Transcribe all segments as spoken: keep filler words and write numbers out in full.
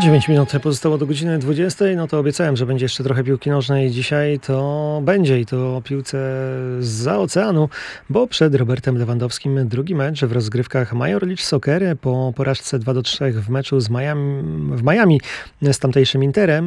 dziewięć minut pozostało do godziny dwudziestej, no to obiecałem, że będzie jeszcze trochę piłki nożnej dzisiaj, to będzie i to o piłce zza oceanu, bo przed Robertem Lewandowskim drugi mecz w rozgrywkach Major League Soccer po porażce dwa do trzech w meczu z Miami, w Miami z tamtejszym Interem,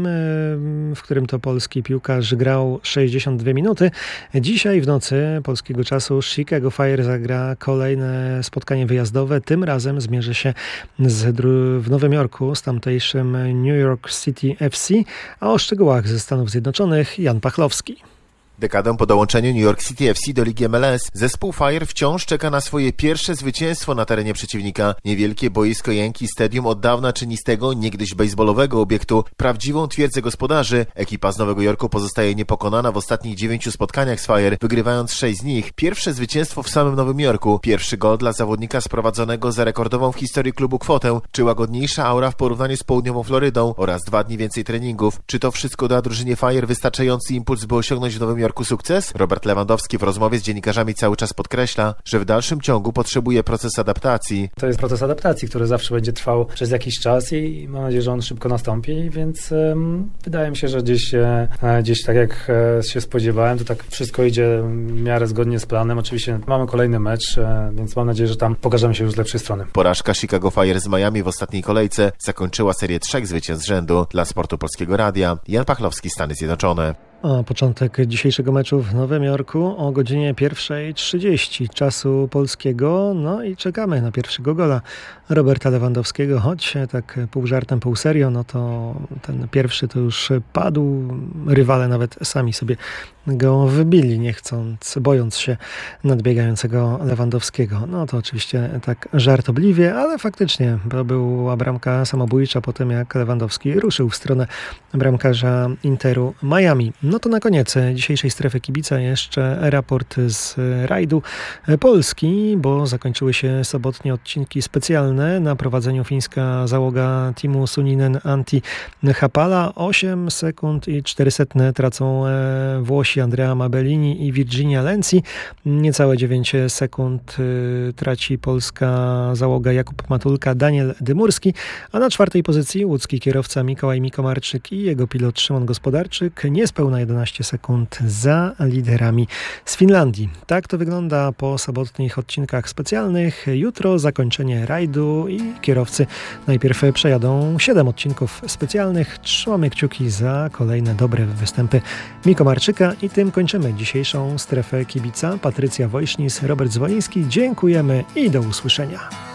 w którym to polski piłkarz grał sześćdziesiąt dwie minuty. Dzisiaj w nocy polskiego czasu Chicago Fire zagra kolejne spotkanie wyjazdowe, tym razem zmierzy się z, w Nowym Jorku z tamtejszym New York City F C, a o szczegółach ze Stanów Zjednoczonych Jan Pachlowski. Dekadę po dołączeniu New York City F C do Ligi M L S, zespół Fire wciąż czeka na swoje pierwsze zwycięstwo na terenie przeciwnika. Niewielkie boisko Yankee Stadium od dawna czyni z tego niegdyś bejsbolowego obiektu prawdziwą twierdzę gospodarzy. Ekipa z Nowego Jorku pozostaje niepokonana w ostatnich dziewięciu spotkaniach z Fire, wygrywając sześć z nich. Pierwsze zwycięstwo w samym Nowym Jorku. Pierwszy gol dla zawodnika sprowadzonego za rekordową w historii klubu kwotę. Czy łagodniejsza aura w porównaniu z południową Florydą oraz dwa dni więcej treningów. Czy to wszystko da drużynie Fire wystarczający impuls, by osiągnąć w Nowym Jorku Jorku sukces? Robert Lewandowski w rozmowie z dziennikarzami cały czas podkreśla, że w dalszym ciągu potrzebuje proces adaptacji. To jest proces adaptacji, który zawsze będzie trwał przez jakiś czas i mam nadzieję, że on szybko nastąpi, więc um, wydaje mi się, że gdzieś, e, gdzieś tak jak e, się spodziewałem, to tak wszystko idzie w miarę zgodnie z planem. Oczywiście mamy kolejny mecz, e, więc mam nadzieję, że tam pokażemy się już z lepszej strony. Porażka Chicago Fire z Miami w ostatniej kolejce zakończyła serię trzech zwycięstw z rzędu. Dla Sportu Polskiego Radia Jan Pachlowski, Stany Zjednoczone. A początek dzisiejszego meczu w Nowym Jorku o godzinie pierwszej trzydzieści czasu polskiego. No i czekamy na pierwszego gola Roberta Lewandowskiego, choć tak pół żartem, pół serio, no to ten pierwszy to już padł. Rywale nawet sami sobie go wybili, nie chcąc, bojąc się nadbiegającego Lewandowskiego. No to oczywiście tak żartobliwie, ale faktycznie to była bramka samobójcza po tym, jak Lewandowski ruszył w stronę bramkarza Interu Miami. No to na koniec dzisiejszej strefy kibica jeszcze raport z rajdu Polski, bo zakończyły się sobotnie odcinki specjalne. Na prowadzeniu fińska załoga teamu Suninen Antti Haapala. osiem sekund i czterysta tracą Włosi Andrea Mabellini i Virginia Lenzi. Niecałe dziewięć sekund traci polska załoga Jakub Matulka, Daniel Dymurski, a na czwartej pozycji łódzki kierowca Mikołaj Mikomarczyk i jego pilot Szymon Gospodarczyk, niespełna jedenaście sekund za liderami z Finlandii. Tak to wygląda po sobotnich odcinkach specjalnych. Jutro zakończenie rajdu i kierowcy najpierw przejadą siedem odcinków specjalnych. Trzymamy kciuki za kolejne dobre występy Mikomarczyka i tym kończymy dzisiejszą strefę kibica. Patrycja Wojsznis, Robert Zwoliński. Dziękujemy i do usłyszenia.